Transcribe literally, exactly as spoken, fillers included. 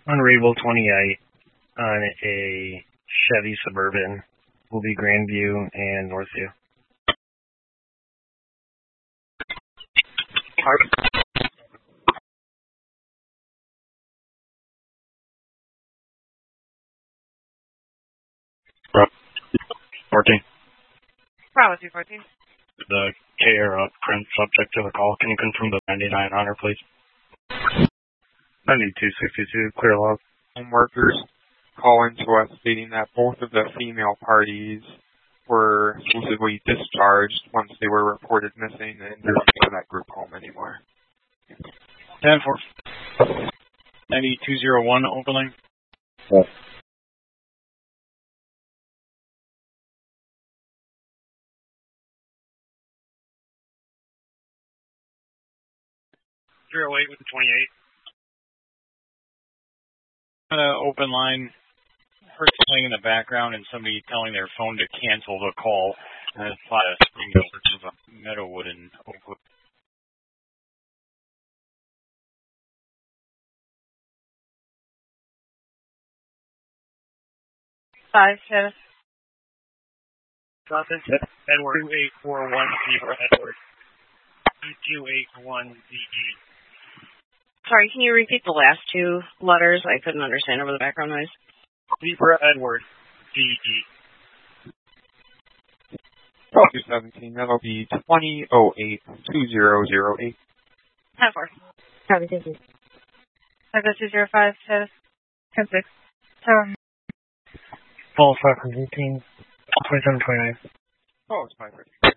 On Rayville twenty-eight, on a Chevy Suburban, will be Grandview and Northview. fourteen. Bravo two fourteen. The K R print subject to the call. Can you confirm the ninety-nine Honor, please? ninety-two sixty-two, clear log. Home workers call in to us stating that both of the female parties were exclusively discharged once they were reported missing, and they're not in that group home anymore. ten four. ninety-two oh one, opening. Yes. zero eight with the twenty-eight. On an open line, heard playing in the background and somebody telling their phone to cancel the call. And it's a lot of spring of Meadowwood and Oakwood. Five, Travis. Johnson, Edward, two eight four one, Zebra, Edward. two eight one, Z E. Sorry, can you repeat the last two letters? I couldn't understand over the background noise. Zebra, Edward, D E. two seventeen, that'll be twenty oh eight, two zero zero eight. ten four. Travis, thank you. Echo two zero five, Travis. ten six. Tower. Paul five hundred eighteen, twenty-seven twenty-nine. Oh, it's five thirty.